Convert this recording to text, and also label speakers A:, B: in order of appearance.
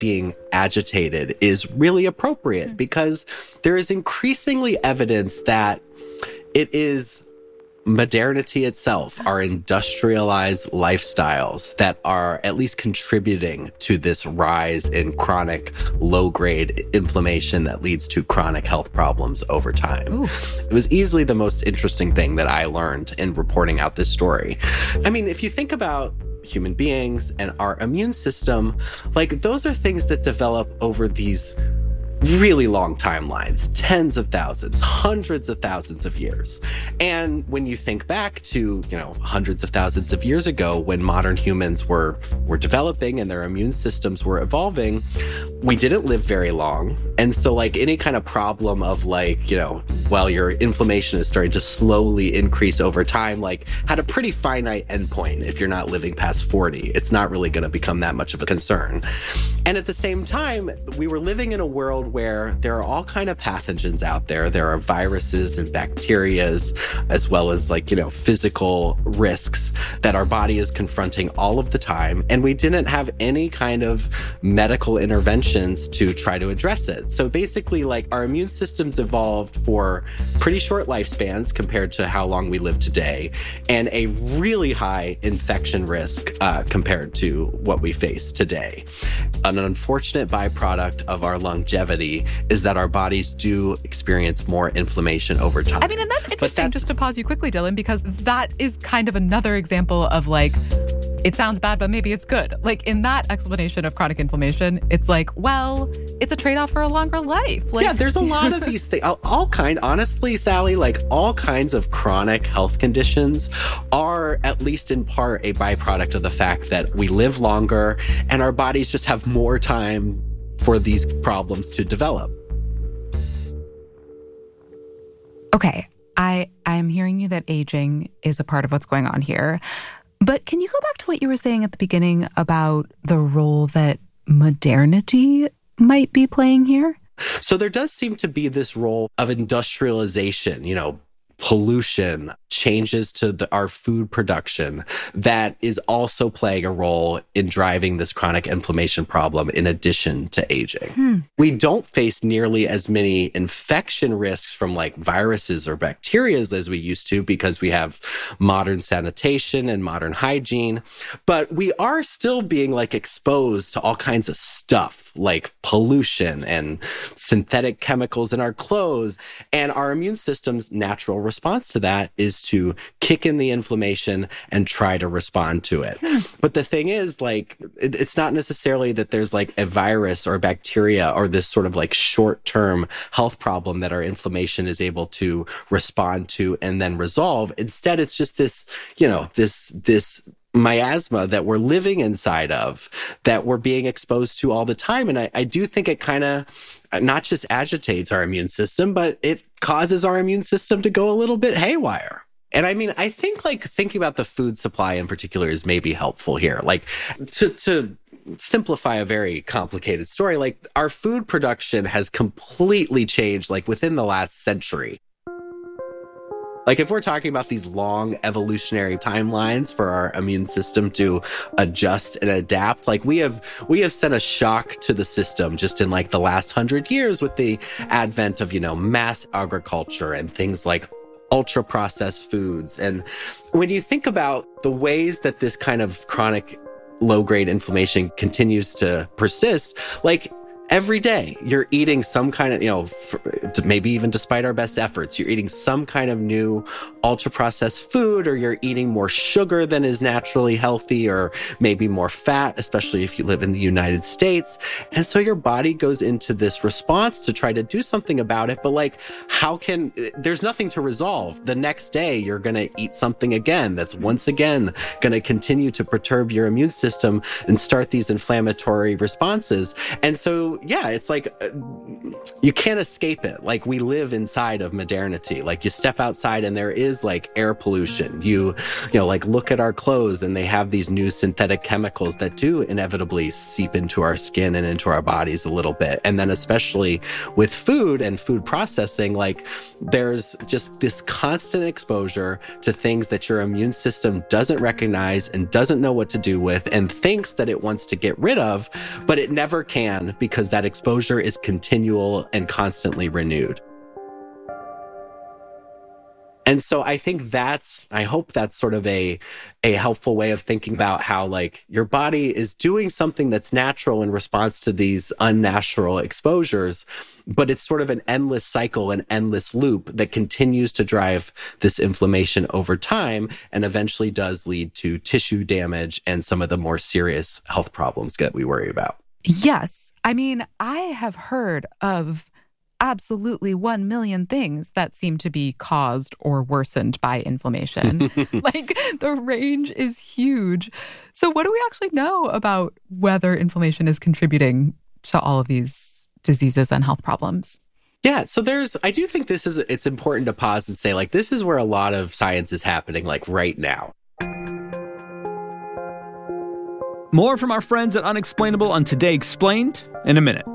A: being agitated is really appropriate because there is increasingly evidence that it is modernity itself, our industrialized lifestyles that are at least contributing to this rise in chronic low-grade inflammation that leads to chronic health problems over time. Ooh. It was easily the most interesting thing that I learned in reporting out this story. I mean, if you think about human beings and our immune system, like those are things that develop over these really long timelines, tens of thousands, hundreds of thousands of years. And when you think back to, hundreds of thousands of years ago when modern humans were developing and their immune systems were evolving, we didn't live very long. And so like any kind of problem of your inflammation is starting to slowly increase over time, like had a pretty finite endpoint. If you're not living past 40, it's not really going to become that much of a concern. And at the same time, we were living in a world where there are all kind of pathogens out there. There are viruses and bacterias, as well as physical risks that our body is confronting all of the time. And we didn't have any kind of medical interventions to try to address it. So basically, our immune systems evolved for pretty short lifespans compared to how long we live today, and a really high infection risk compared to what we face today. An unfortunate byproduct of our longevity is that our bodies do experience more inflammation over time.
B: I mean, and that's interesting, just to pause you quickly, Dylan, because that is kind of another example of it sounds bad, but maybe it's good. In that explanation of chronic inflammation, it's it's a trade-off for a longer life.
A: Yeah, there's a lot of these things. Honestly, Sally, all kinds of chronic health conditions are, at least in part, a byproduct of the fact that we live longer and our bodies just have more time for these problems to develop.
B: Okay, I'm hearing you that aging is a part of what's going on here. But can you go back to what you were saying at the beginning about the role that modernity might be playing here?
A: So there does seem to be this role of industrialization, pollution, changes to our food production that is also playing a role in driving this chronic inflammation problem in addition to aging. We don't face nearly as many infection risks from viruses or bacteria as we used to because we have modern sanitation and modern hygiene, but we are still being exposed to all kinds of stuff like pollution and synthetic chemicals in our clothes, and our immune system's natural response to that is to kick in the inflammation and try to respond to it. But the thing is, it's not necessarily that there's a virus or bacteria or this sort of short-term health problem that our inflammation is able to respond to and then resolve. Instead, it's just this, this miasma that we're living inside of, that we're being exposed to all the time. And I do think it kind of not just agitates our immune system, but it causes our immune system to go a little bit haywire. And I mean, I think thinking about the food supply in particular is maybe helpful here. To simplify a very complicated story, our food production has completely changed within the last century. If we're talking about these long evolutionary timelines for our immune system to adjust and adapt, we have sent a shock to the system just in the last 100 years with the advent of, mass agriculture and things like ultra processed foods. And when you think about the ways that this kind of chronic low-grade inflammation continues to persist, every day, you're eating some kind of, maybe even despite our best efforts, you're eating some kind of new ultra-processed food, or you're eating more sugar than is naturally healthy, or maybe more fat, especially if you live in the United States. And so your body goes into this response to try to do something about it. But there's nothing to resolve. The next day, you're going to eat something again that's once again going to continue to perturb your immune system and start these inflammatory responses. And so yeah, it's like you can't escape it. Like we live inside of modernity. Like you step outside and there is like air pollution. You know, like look at our clothes and they have these new synthetic chemicals that do inevitably seep into our skin and into our bodies a little bit. And then especially with food and food processing, like there's just this constant exposure to things that your immune system doesn't recognize and doesn't know what to do with and thinks that it wants to get rid of, but it never can because that exposure is continual and constantly renewed. And so I think I hope that's sort of a helpful way of thinking about how like your body is doing something that's natural in response to these unnatural exposures, but it's sort of an endless cycle, an endless loop that continues to drive this inflammation over time and eventually does lead to tissue damage and some of the more serious health problems that we worry about.
B: Yes. I mean, I have heard of absolutely 1 million things that seem to be caused or worsened by inflammation. Like the range is huge. So what do we actually know about whether inflammation is contributing to all of these diseases and health problems?
A: Yeah, so I do think it's important to pause and say like, this is where a lot of science is happening like right now.
C: More from our friends at Unexplainable on Today Explained in a minute.